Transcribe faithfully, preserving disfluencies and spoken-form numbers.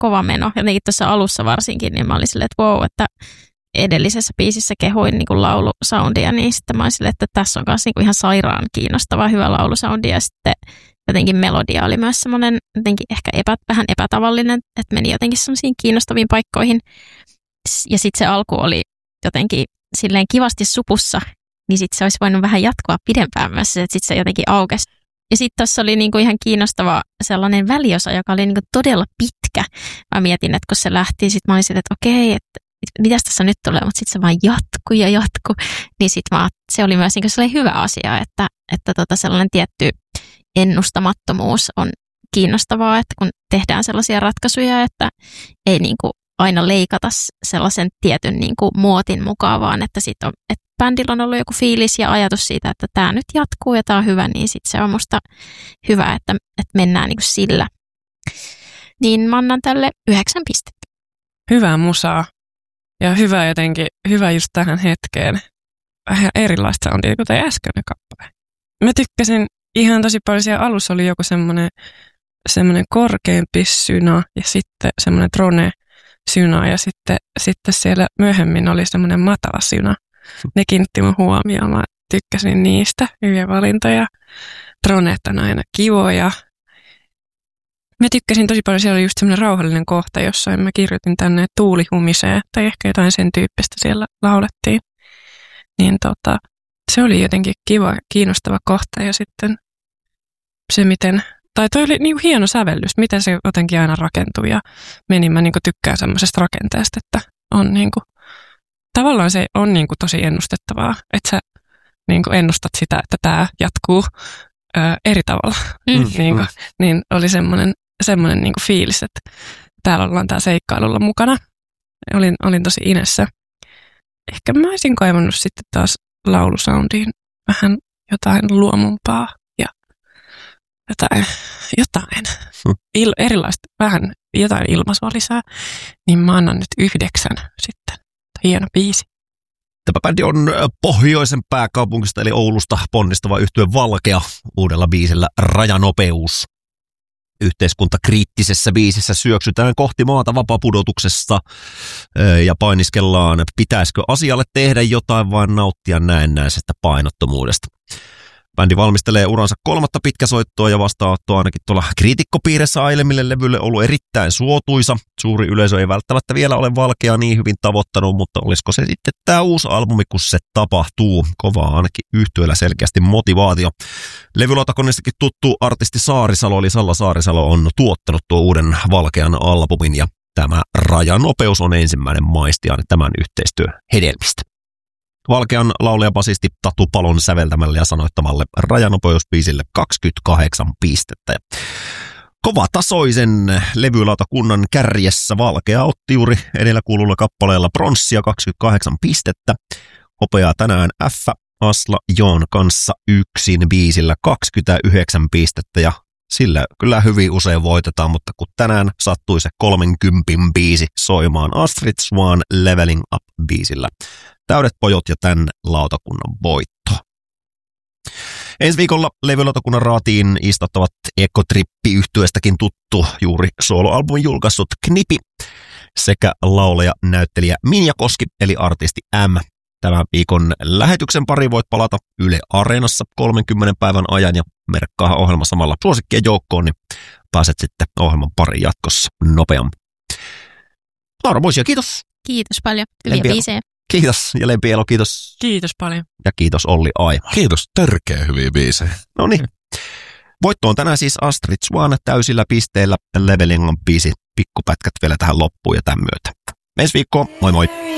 kova meno. Jotenkin tuossa alussa varsinkin, niin mä olin silleen, että wow, että edellisessä biisissä kehuin niin kuin laulusoundia, niin sitten mä olin silleen, että tässä on myös niin kuin ihan sairaan kiinnostava hyvä laulusoundi. Ja sitten jotenkin melodia oli myös semmoinen jotenkin ehkä epä, vähän epätavallinen, että meni jotenkin semmoisiin kiinnostaviin paikkoihin. Ja sitten se alku oli jotenkin silleen kivasti supussa, niin sitten se olisi voinut vähän jatkoa pidempään myös, että sitten se jotenkin aukesi. Ja sitten tuossa oli niinku ihan kiinnostava sellainen väliosa, joka oli niinku todella pitkä. Mä mietin, että kun se lähti, sitten mä olisin, että okei, että mitäs tässä nyt tulee, mutta sitten se vaan jatkui ja jatkui. Niin sitten se oli myös niinku sellainen hyvä asia, että, että tota sellainen tietty ennustamattomuus on kiinnostavaa, että kun tehdään sellaisia ratkaisuja, että ei niinku aina leikata sellaisen tietyn niinku muotin mukaan, vaan että, sit on, että bändillä on ollut joku fiilis ja ajatus siitä, että tämä nyt jatkuu ja tämä on hyvä, niin sitten se on musta hyvä, että, että mennään niinku sillä. Niin mä annan tälle yhdeksän pistettä. Hyvää musaa ja hyvä jotenkin, hyvä just tähän hetkeen. Vähän erilaista soundia kuin tämä äskeinen kappale. Mä tykkäsin ihan tosi paljon, siellä alussa oli joku semmoinen semmoinen korkeampi syna ja sitten semmoinen drone syna ja sitten, sitten siellä myöhemmin oli semmoinen matala syna. Ne kiinnitti mun huomioon. Mä tykkäsin niistä. Hyviä valintoja. Droneet on aina kivoja. Mä tykkäsin tosi paljon. Siellä oli just semmoinen rauhallinen kohta, jossa mä kirjoitin tänne tuuli humisee. Tai ehkä jotain sen tyyppistä siellä laulettiin. Niin tota, se oli jotenkin kiva, kiinnostava kohta. Ja sitten se miten... Tai toi oli niinku hieno sävellys, miten se jotenkin aina rakentuu. Ja meni, mä niinku tykkään semmoisesta rakenteesta, että on niinku... Tavallaan se on niin kuin tosi ennustettavaa, että sä niin kuin ennustat sitä, että tämä jatkuu ö, eri tavalla. Mm. niin, kuin, niin oli semmoinen, semmoinen niin kuin fiilis, että täällä ollaan tää seikkailulla mukana. Olin, olin tosi inessä. Ehkä mä olisin kaivannut sitten taas laulusoundiin vähän jotain luomumpaa ja jotain, jotain il, erilaista, vähän jotain ilmaisua lisää. Niin mä annan nyt yhdeksän sitten. Hieno biisi. Tämä bändi on pohjoisen pääkaupungista eli Oulusta ponnistava yhtye Valkea uudella biisillä Rajanopeus. Yhteiskuntakriittisessä biisissä syöksytään kohti maata vapaapudotuksesta ja painiskellaan, pitäisikö asialle tehdä jotain vai nauttia näennäisestä painottomuudesta. Bändi valmistelee uransa kolmatta pitkäsoittoa ja vastaanottoa ainakin tuolla kriitikkopiirissä aiemmille levylle ollut erittäin suotuisa. Suuri yleisö ei välttämättä vielä ole Valkeaa niin hyvin tavoittanut, mutta olisiko se sitten tämä uusi albumi, kun se tapahtuu. Kovaa ainakin yhtyeellä selkeästi motivaatio. Levylautakoneistakin tuttu artisti Saarisalo, eli Salla Saarisalo, on tuottanut tuo uuden Valkean albumin ja tämä Rajanopeus on ensimmäinen maistiainen tämän yhteistyön hedelmistä. Valkean laulaja-basisti Tatu Palon säveltämälle ja sanoittamalle Rajanopeusbiisille kaksikymmentäkahdeksan pistettä. Kovatasoisen levylautakunnan kärjessä Valkea otti juuri edellä kuululla kappaleella pronssia kaksikymmentäkahdeksan pistettä. Hopeaa tänään F. Asla Joon kanssa yksin biisillä kaksikymmentäyhdeksän pistettä ja sillä kyllä hyvin usein voitetaan, mutta kun tänään sattui se kolmenkympin biisi soimaan Astrid Swan Leveling Up biisillä. Täydet pojot ja tämän lautakunnan voitto. Ensi viikolla levylautakunnan raatiin istuttavat Ekotrippi-yhtyeestäkin tuttu juuri soloalbumin julkaissut Knipi sekä laulaja näyttelijä Minja Koski eli artisti M. Tämän viikon lähetyksen pari voit palata Yle Areenassa kolmenkymmenen päivän ajan ja merkkaa ohjelma samalla suosikkien joukkoon, niin pääset sitten ohjelman pariin jatkossa nopeammin. Laura Moisia, kiitos. Kiitos paljon. Hyviä biisejä. Kiitos ja Lempi Elo, kiitos. Kiitos paljon. Ja kiitos Olli Aima. Kiitos, törkeä hyviä biisejä. No niin. Voitto on tänään siis Astrid Swan täysillä pisteillä. Leveling on biisi, pikkupätkät vielä tähän loppuun ja tämän myötä. Ensi viikkoon, moi moi.